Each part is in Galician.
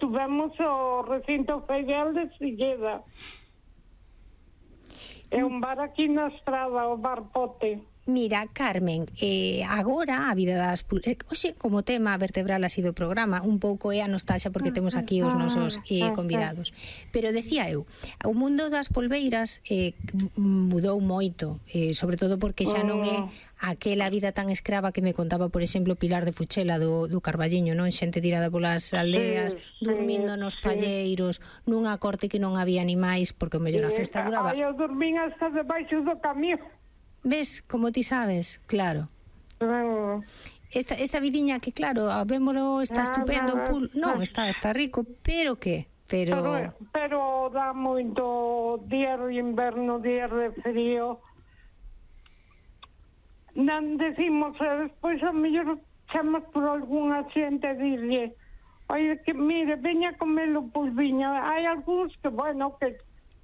estuvemos ao recinto ferial de Silleda. É un bar aquí na estrada, o Bar Pote. Mira, Carmen, agora a vida das... Oxe, como tema vertebral así do programa, un pouco é a nostalgia porque temos aquí os nosos convidados. Pero decía eu, o mundo das polbeiras mudou moito, sobre todo porque xa non é aquela vida tan escrava que me contaba, por exemplo, Pilar de Fuchela do Carballiño, non? Xente tirada polas aldeas, dormindo nos palleiros, nunha corte que non había animais, porque o mellor a festa duraba... Eu dormín hasta debaixo do camión. Ves, como ti sabes, claro. Esta vidiña que, claro, vémolo, está estupendo, non, está rico, pero que? Pero dá moito días de inverno, días de frío. Non decimos, despois a mellor chamas por algunha xente e dille, oye, que mire, veña a comer o pulviño. Hai algúns que, bueno, que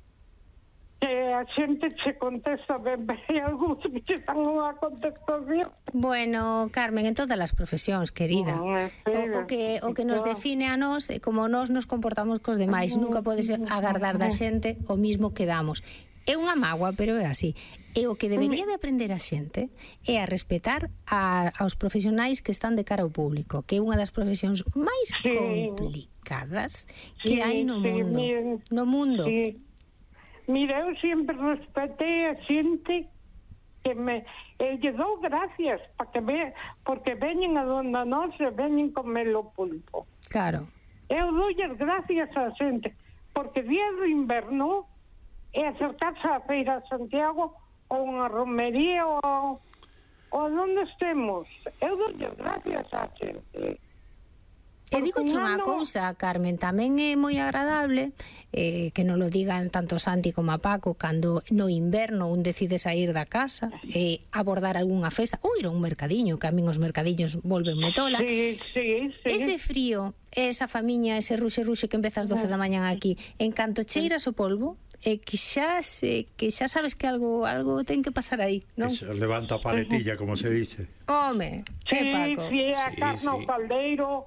a xente se contesta ben, hai algúns que che dan unha contestación. Bueno, Carmen, en todas as profesións, querida, o que nos define a nós é como nós nos comportamos cos demais. Nunca podes agardar da xente o mismo que damos. É unha mágoa, pero é así. E o que debería de aprender a xente é a respetar aos profesionais que están de cara ao público, que é unha das profesións máis complicadas que hai no mundo. No mundo. Mira, eu sempre respetei a xente que lle dou gracias porque veñen a donde nós e veñen comer o pulpo. Claro. Eu doulles gracias a xente, porque día do inverno é acercarse á Feira de Santiago ou unha romería ou onde estemos. Eu doulles gracias a xente. E digoche unha cousa, Carmen, tamén é moi agradable que non lo digan tanto Santi como a Paco cando no inverno un decide sair da casa e abordar algunha festa ou ir a un mercadiño, que a min os mercadiños volvenme tola. Sí. Ese frío, esa famiña, ese ruxe que empeza ás 12 da mañán aquí, en canto cheiras o polvo, que xa sabes que algo ten que pasar aí, non? Eso, levanta a paletilla, como se dice. Home, Paco. Sí, a carne ao caldeiro,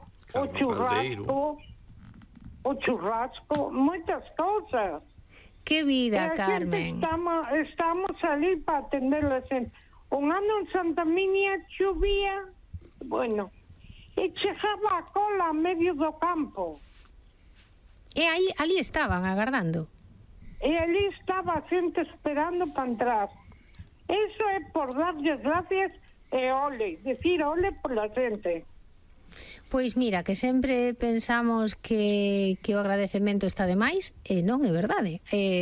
o churrasco, moitas cousas. Que vida, Carmen. Estamos ali para atender a xente. Un ano en Santa Miña chovía, bueno, e chegaba a cola a medio do campo. E ali estaban agardando. E ali estaba a xente esperando para entrar. Eso é por darlles gracias e decir ole pola xente. Pois mira, que sempre pensamos que o agradecemento está de máis, e non é verdade.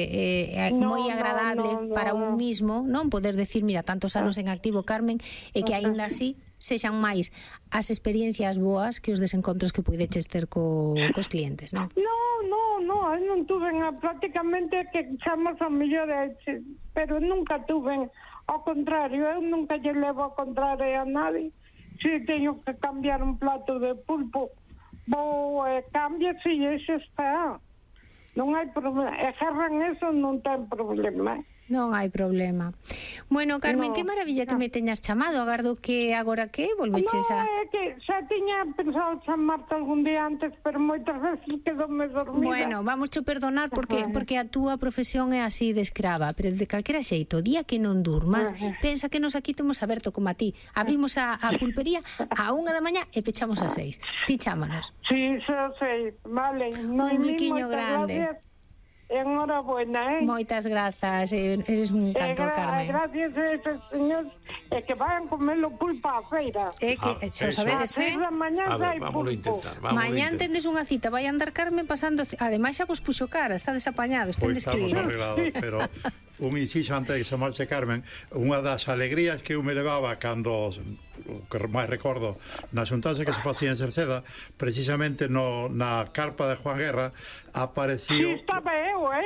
É moi agradable para un mismo, non poder decir, mira, tantos anos en activo, Carmen, e que aínda así sexan máis as experiencias boas que os desencontros que puideches ter cos clientes, non? Non, eu non tuven prácticamente que chamamos a mellor, pero nunca tuven, ao contrario, eu nunca lle levo a contrario a nadie. Se teño que cambiar un plato de pulpo, vou cambia se iso está. Non hai problema. E agarran eso, non ten problema. Non hai problema. Bueno, Carmen, que maravilla que me teñas chamado. Agardo que agora que volveches a... é que xa tiña pensado chamarte algún día antes, pero moitas veces quedome dormida. Bueno, vamos te perdonar porque a túa profesión é así de escrava, pero de calquera xeito, o día que non durmas, pensa que nos aquí temos aberto como a ti. Abrimos a pulpería a 1 da mañá e pechamos a 6. Ti chámanos. Sí, xa sei. Vale. Un biquiño grande. Gracias. Enhorabuena, Moitas grazas, eres un encanto, Carmen. Gracias a esos señores que vayan comer o pulpo á feira. Que xa sabedes, a mañá hai pulpo. Vámonos a intentar. Mañá tendes unha cita, vai andar Carmen pasando, ademais xa vos puxo cara, está desapañados, tendes que ir. Pois estamos arreglados, pero un inciso antes de que se marche Carmen, unha das alegrías que eu me levaba cando, que máis recordo, na xuntanza que se facía en Cerceda, precisamente na carpa de Juan Guerra, apareció... Sí, estaba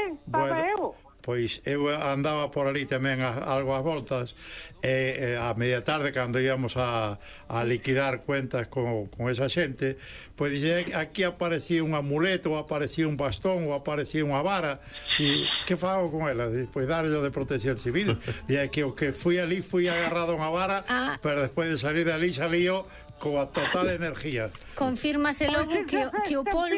eu. Pois eu andaba por ali tamén algo ás voltas e a media tarde cando íamos a liquidar cuentas con esa xente, pois dixe, aquí aparecía un amuleto, ou aparecía un bastón, ou aparecía unha vara, e que fago con ela? Pois darlo de protección civil. E que o que fui ali fui agarrado a unha vara, pero despois de salir de ali salío coa total energía. Confírmase logo que o polvo